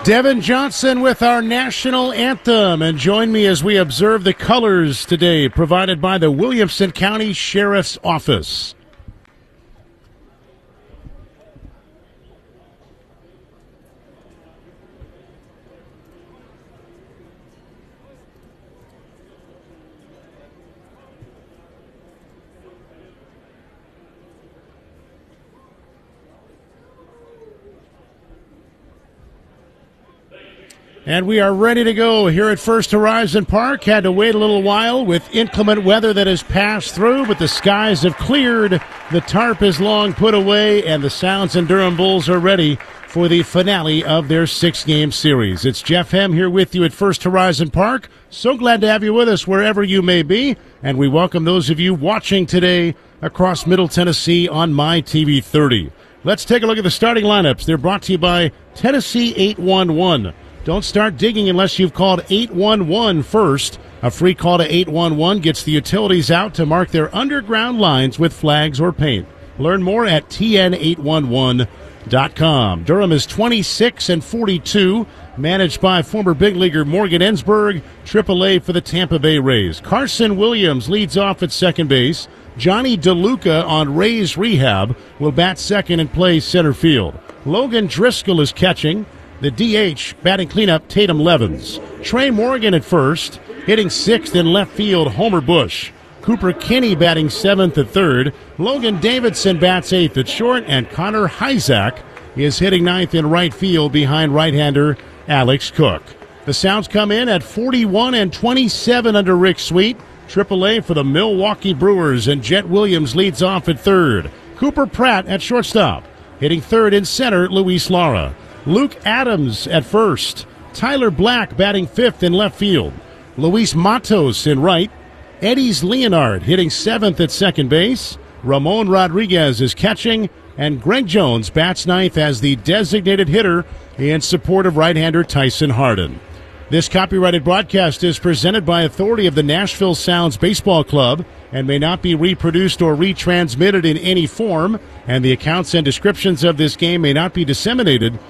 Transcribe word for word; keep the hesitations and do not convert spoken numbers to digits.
Devin Johnson with our national anthem, and join me as we observe the colors today provided by the Williamson County Sheriff's Office. And we are ready to go here at First Horizon Park. Had to wait a little while with inclement weather that has passed through, but the skies have cleared. The tarp is long put away, and the Sounds and Durham Bulls are ready for the finale of their six-game series. It's Jeff Hem here with you at First Horizon Park. So glad to have you with us wherever you may be, and we welcome those of you watching today across Middle Tennessee on My T V thirty. Let's take a look at the starting lineups. They're brought to you by Tennessee eight one one. Don't start digging unless you've called eight one one first. A free call to eight one one gets the utilities out to mark their underground lines with flags or paint. Learn more at T N eight one one dot com. Durham is twenty-six and forty-two, managed by former big leaguer Morgan Ensberg, triple A for the Tampa Bay Rays. Carson Williams leads off at second base. Johnny DeLuca on Rays rehab will bat second and play center field. Logan Driscoll is catching. The D H batting cleanup, Tatum Levens. Trey Morgan at first, hitting sixth in left field, Homer Bush. Cooper Kinney batting seventh at third. Logan Davidson bats eighth at short, and Connor Hyzak is hitting ninth in right field behind right-hander Alex Cook. The Sounds come in at forty-one and twenty-seven under Rick Sweet. triple A for the Milwaukee Brewers, and Jet Williams leads off at third. Cooper Pratt at shortstop. Hitting third in center, Luis Lara. Luke Adams at first. Tyler Black batting fifth in left field. Luis Matos in right. Eddie's Leonard hitting seventh at second base. Ramon Rodriguez is catching. And Greg Jones bats ninth as the designated hitter in support of right-hander Tyson Harden. This copyrighted broadcast is presented by authority of the Nashville Sounds Baseball Club and may not be reproduced or retransmitted in any form, and the accounts and descriptions of this game may not be disseminated